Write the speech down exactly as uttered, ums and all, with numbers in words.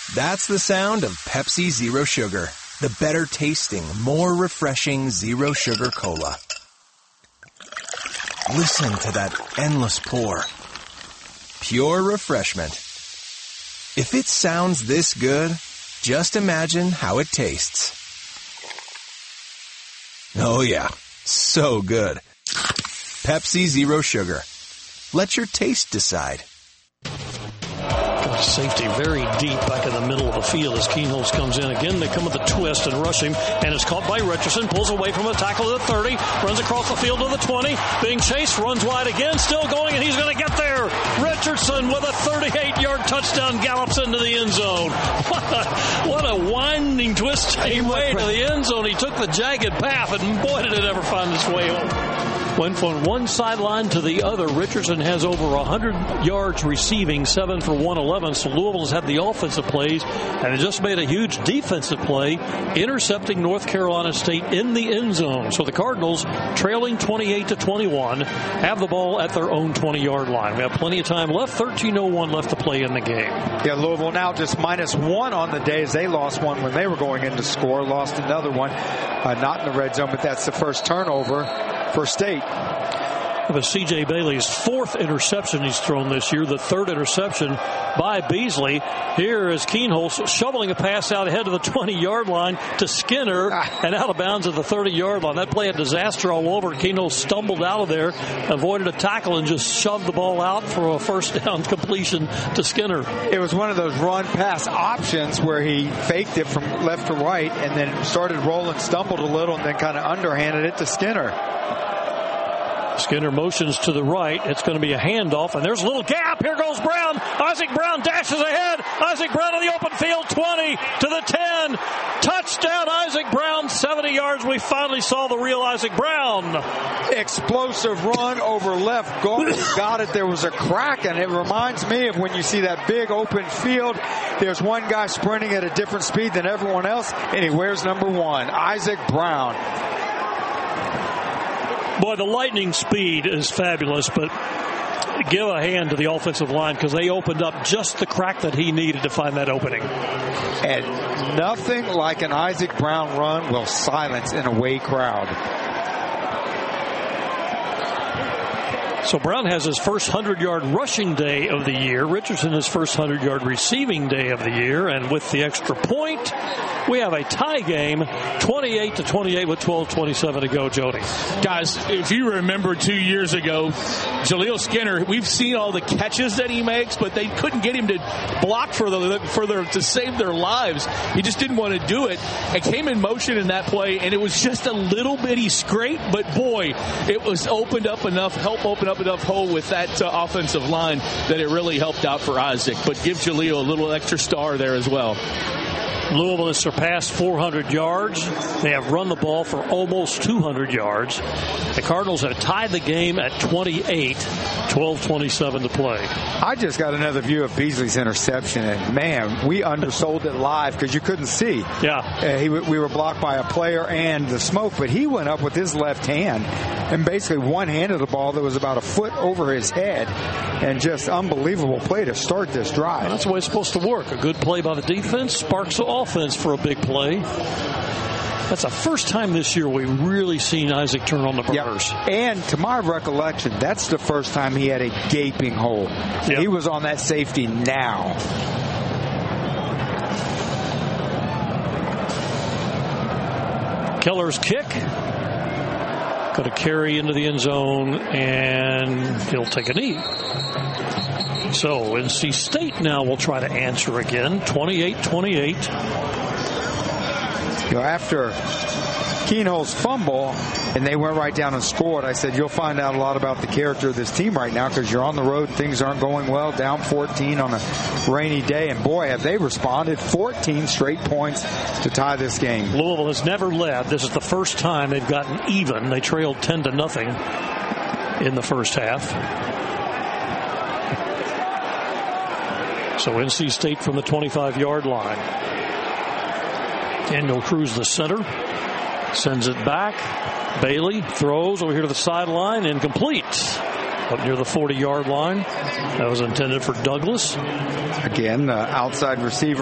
That's the sound of Pepsi Zero Sugar, the better tasting, more refreshing Zero Sugar Cola. Listen to that endless pour. Pure refreshment. If it sounds this good, just imagine how it tastes. Oh yeah, so good. Pepsi Zero Sugar. Let your taste decide. Safety very deep back in the middle of the field as Kienholz comes in again. They come with a twist and rush him, and is caught by Richardson. Pulls away from a tackle to the thirty, runs across the field to the twenty, being chased, runs wide again, still going, and he's going to get there. Richardson with a thirty-eight-yard touchdown gallops into the end zone. What a, what a winding twist way to the end zone. He took the jagged path, and boy, did it ever find its way home. Went from one sideline to the other. Richardson has over one hundred yards receiving, seven for one eleven. So Louisville has had the offensive plays and it just made a huge defensive play, intercepting North Carolina State in the end zone. So the Cardinals, trailing twenty-eight to twenty-one, have the ball at their own twenty-yard line. We have plenty of time left. thirteen oh one left to play in the game. Yeah, Louisville now just minus one on the day as they lost one when they were going in to score. Lost another one, uh, not in the red zone, but that's the first turnover for State. It was C J Bailey's fourth interception he's thrown this year, the third interception by Beasley. Here is Kienholz shoveling a pass out ahead of the twenty-yard line to Skinner and out of bounds at the thirty-yard line. That play a disaster all over. Kienholz stumbled out of there, avoided a tackle, and just shoved the ball out for a first down completion to Skinner. It was one of those run-pass options where he faked it from left to right and then started rolling, stumbled a little, and then kind of underhanded it to Skinner. Skinner motions to the right. It's going to be a handoff, and there's a little gap. Here goes Brown. Isaac Brown dashes ahead. Isaac Brown in the open field, twenty to the ten. Touchdown, Isaac Brown, seventy yards. We finally saw the real Isaac Brown. Explosive run over left guard. Got it. There was a crack, and it reminds me of when you see that big open field. There's one guy sprinting at a different speed than everyone else, and he wears number one, Isaac Brown. Boy, the lightning speed is fabulous, but give a hand to the offensive line because they opened up just the crack that he needed to find that opening. And nothing like an Isaac Brown run will silence an away crowd. So Brown has his first hundred-yard rushing day of the year. Richardson his first hundred-yard receiving day of the year. And with the extra point, we have a tie game, twenty-eight to twenty-eight with twelve twenty-seven to go, Jody. Guys, if you remember two years ago, Jaleel Skinner, we've seen all the catches that he makes, but they couldn't get him to block for the for their to save their lives. He just didn't want to do it. It came in motion in that play, and it was just a little bitty scrape, but boy, it was opened up enough, help open up enough hole with that uh, offensive line that it really helped out for Isaac. But give Jaleel a little extra star there as well. Louisville has surpassed four hundred yards. They have run the ball for almost two hundred yards. The Cardinals have tied the game at twenty-eight, twelve twenty-seven to play. I just got another view of Beasley's interception, and man, we undersold it live because you couldn't see. Yeah. Uh, he, we were blocked by a player and the smoke, but he went up with his left hand and basically one-handed the ball that was about a foot over his head, and just unbelievable play to start this drive. Well, that's the way it's supposed to work. A good play by the defense sparks the offense for a big play. That's the first time this year we've really seen Isaac turn on the reverse. Yep. And to my recollection, that's the first time he had a gaping hole. Yep. He was on that safety now. Keller's kick. Going to carry into the end zone, and he'll take a knee. So N C State now will try to answer again, twenty-eight twenty-eight. You know, after Kienholz's fumble, and they went right down and scored, I said, you'll find out a lot about the character of this team right now because you're on the road, things aren't going well, down fourteen on a rainy day, and boy, have they responded. fourteen straight points to tie this game. Louisville has never led. This is the first time they've gotten even. They trailed ten to nothing in the first half. So N C State from the twenty-five-yard line. Daniel Cruz, the center, sends it back. Bailey throws over here to the sideline, incomplete. Up near the forty-yard line. That was intended for Douglas. Again, the outside receiver